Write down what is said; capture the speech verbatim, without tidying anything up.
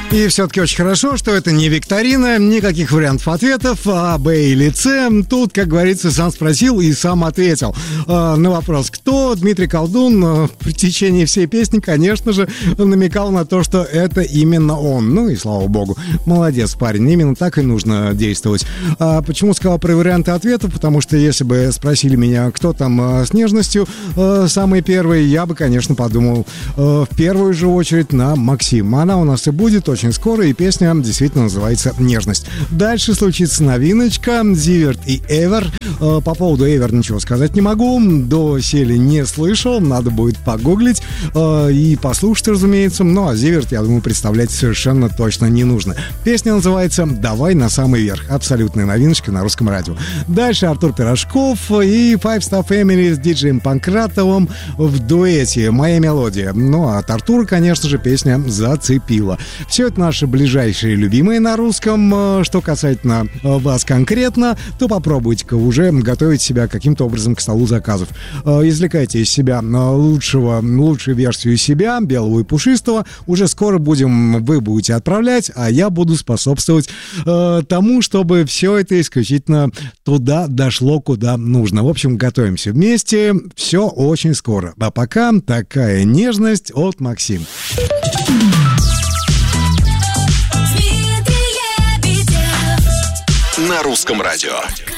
И все-таки очень хорошо, что это не викторина, никаких вариантов ответов, А, Б или С. Тут, как говорится, сам спросил и сам ответил. Э, на вопрос «Кто?», Дмитрий Колдун э, в течение всей песни, конечно же, намекал на то, что это именно он. Ну и слава богу. Молодец, парень, именно так и нужно действовать. А почему сказал про варианты ответов? Потому что если бы спросили меня, кто там э, с нежностью э, самый первый, я бы, конечно, подумал э, в первую же очередь на Максим. Она у нас и будет очень очень скоро, и песня действительно называется «Нежность». Дальше случится новиночка Зиверт и Эвер. По поводу Эвер ничего сказать не могу, до сели не слышал, надо будет погуглить и послушать, разумеется. Ну а Зиверт, я думаю, представлять совершенно точно не нужно. Песня называется «Давай на самый верх». Абсолютная новиночка на русском радио. Дальше Артур Пирожков и Five Star Family с диджеем Панкратовым в дуэте «Моя мелодия». Ну а от Артура, конечно же, песня зацепила. Все это наши ближайшие любимые на русском. Что касательно вас конкретно, то попробуйте-ка уже готовить себя каким-то образом к столу заказов. Извлекайте из себя лучшего, лучшую версию себя, белого и пушистого. Уже скоро будем, вы будете отправлять, а я буду способствовать э, тому, чтобы все это исключительно туда дошло, куда нужно. В общем, готовимся вместе. Все очень скоро. А пока такая нежность от Максим. На русском радио.